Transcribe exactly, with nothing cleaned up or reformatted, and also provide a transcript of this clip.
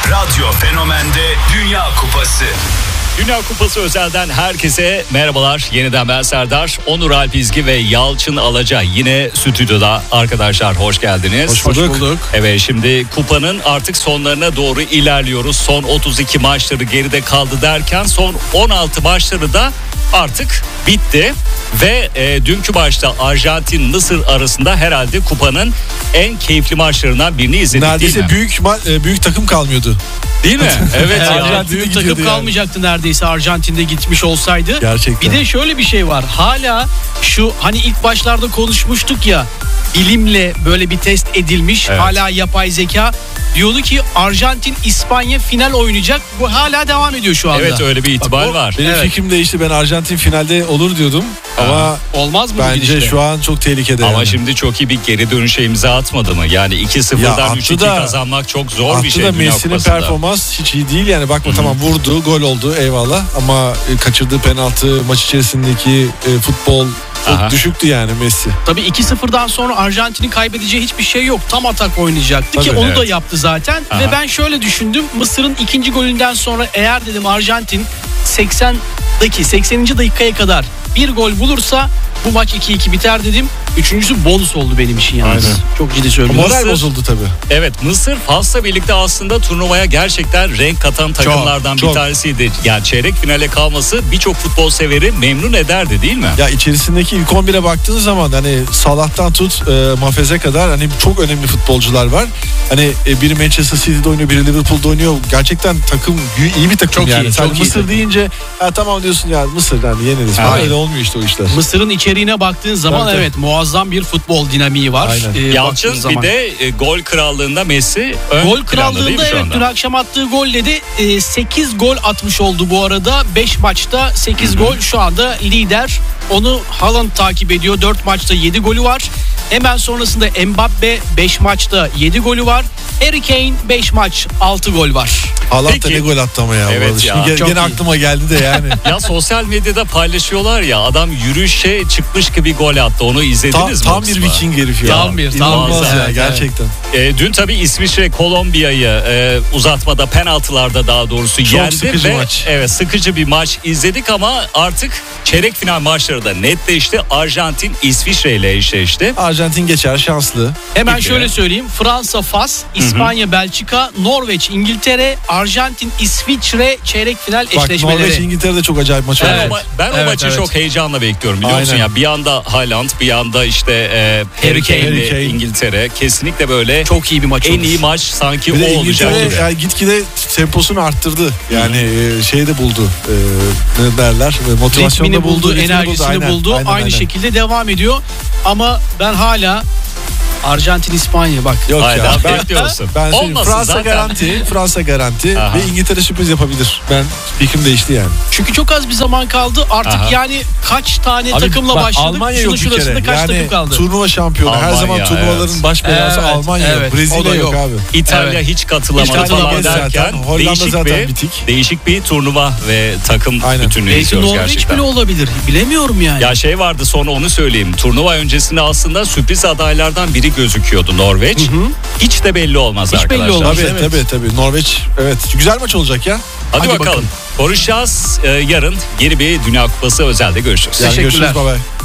Radyo Fenomen'de Dünya Kupası. Dünya Kupası özelden herkese merhabalar. Yeniden ben Serdar, Onur Alpizgi ve Yalçın Alaca yine stüdyoda. Arkadaşlar hoş geldiniz. Hoş bulduk. Hoş bulduk. Evet, şimdi kupanın artık sonlarına doğru ilerliyoruz. Son otuz iki maçları geride kaldı derken son on altı maçları da artık bitti. Ve e, dünkü maçta Arjantin-Mısır arasında herhalde kupanın en keyifli maçlarından birini izledik. Neredeyse büyük ma- büyük takım kalmıyordu. Değil mi? Evet ya. Yani büyük takım yani. kalmayacaktı neredeyse Arjantin'de gitmiş olsaydı. Gerçekten. Bir de şöyle bir şey var. Hala şu hani ilk başlarda konuşmuştuk ya, bilimle böyle bir test edilmiş. Evet. Hala yapay zeka diyordu ki Arjantin İspanya final oynayacak. Bu hala devam ediyor şu anda. Evet, öyle bir ihtimal Bak, o, var. Benim evet. fikrim değişti. Ben Arjantin finalde olur diyordum. Ha. Ama olmaz mı bence gidişte? şu an çok tehlikede. Ama yani. şimdi çok iyi bir geri dönüşe imza atmadı mı? Yani iki sıfırdan üç iki kazanmak çok zor bir şey. Attı da Messi'nin performans hiç iyi değil yani. Bakma, Hı-hı. tamam vurdu, gol oldu, eyvallah. Ama kaçırdığı penaltı, maç içerisindeki e, futbol çok Aha. düşüktü yani Messi. Tabii iki sıfırdan sonra Arjantin'in kaybedeceği hiçbir şey yok. Tam atak oynayacaktı Tabii, ki onu evet. da yaptı zaten. Aha. Ve ben şöyle düşündüm. Mısır'ın ikinci golünden sonra eğer dedim Arjantin seksendeki sekseninci dakikaya kadar bir gol bulursa bu maç iki iki biter dedim. Üçüncüsü bonus oldu benim için yalnız. Aynen. Çok ciddi söylüyorum. Moral Mısır, bozuldu tabii. Evet, Mısır Fas'la birlikte aslında turnuvaya gerçekten renk katan takımlardan çok, bir çok. tanesiydi. Yani çeyrek finale kalması birçok futbol severi memnun ederdi değil mi? Ya içerisindeki ilk on bire baktığınız zaman hani Salah'tan tut e, Mafez'e kadar hani çok önemli futbolcular var. Hani e, biri Manchester City'de oynuyor, biri Liverpool'da oynuyor. Gerçekten takım iyi bir takım çok yani. Iyi, çok Mısır iyi deyince ha, tamam diyorsun ya Mısır yani yeniriz. Evet. Öyle olmuyor işte o işler. Mısır'ın içeriğine baktığın zaman tabii, evet muazzam bir futbol dinamiği var. Ee, Yalçın bir de e, gol krallığında Messi ön Gol krallığında evet dün akşam attığı golle de e, sekiz gol atmış oldu bu arada. beş maçta sekiz Hı-hı. gol, şu anda lider. Onu Haaland takip ediyor. dört maçta yedi golü var. Hemen sonrasında Mbappe beş maçta yedi golü var. Harry Kane beş maç altı gol var. Haaland da ne gol attı ama ya. Evet ya. Şimdi gene aklıma geldi de yani. Ya sosyal medyada paylaşıyorlar ya, adam yürüyüşe çıkmış gibi gol attı. Onu izlediniz tam, mi? Tam bir Viking herif ya. Tam bir. Tam ya evet, gerçekten. Evet. E, dün tabii İsviçre Kolombiya'yı e, uzatmada, penaltılarda daha doğrusu çok yendi. sıkıcı ve, maç. Evet, sıkıcı bir maç izledik ama artık çeyrek final maçları da netleşti. Arjantin İsviçre ile eşleşti. Arjantin geçer, şanslı. Hemen Peki. şöyle söyleyeyim. Fransa, Fas, İspanya, Hı-hı. Belçika, Norveç, İngiltere, Arjantin, İsviçre çeyrek final Bak, eşleşmeleri. Norveç, İngiltere de çok acayip maç oldu. Evet. Ben o evet, maçı evet. çok heyecanla bekliyorum, biliyor musun ya? Bir yanda Haaland, bir yanda işte e, Harry Kane, İngiltere. Kesinlikle böyle çok iyi bir maç en olur. iyi maç sanki bir o olacak gibi. Yani gitgide temposunu arttırdı. Yani e, şey de buldu. E, ne derler? Motivasyonu da buldu, buldu, enerjisini buldu. Aynen, buldu. Aynen, Aynı aynen. şekilde devam ediyor. Ama ben hala Arjantin İspanya bak. Yok Hayda, ya. Ben, bekliyorsun. Ben Fransa zaten. garanti, Fransa garanti Aha. ve İngiltere sürpriz yapabilir. Ben fikrim değişti yani. Çünkü çok az bir zaman kaldı. Artık Aha. yani kaç tane Abi, takımla bak, başladık? Almanya yok bir kere. Kaç yani takım kaldı? Turnuva şampiyonu. Almanya, her zaman turnuvaların evet. baş belası evet, Almanya evet. yok. Brezilya yok. yok abi. İtalya evet. hiç katılamadı falan derken değişik bir, bitik. değişik bir turnuva ve takım Aynen. bütünlüğü izliyoruz Norveç gerçekten. Norveç bile olabilir. Bilemiyorum yani. Ya şey vardı, sonra onu söyleyeyim. Turnuva öncesinde aslında sürpriz adaylardan biri gözüküyordu Norveç. Hı hı. Hiç de belli olmaz Hiç arkadaşlar. Hiç belli olmaz. Tabii evet. tabii tabii. Norveç evet. Güzel maç olacak ya. Hadi, Hadi bakalım. Konuşacağız. Ee, yarın yeni bir Dünya Kupası özelde görüşürüz. Yani görüşürüz. Bye bye.